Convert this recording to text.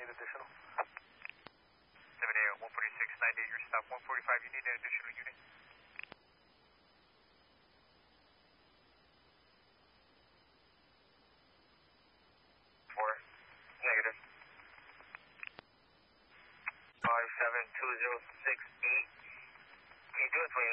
need additional? 7A 146, 98, your stop 145, you need an additional unit? Negative. 57206 8. Can you do it for me?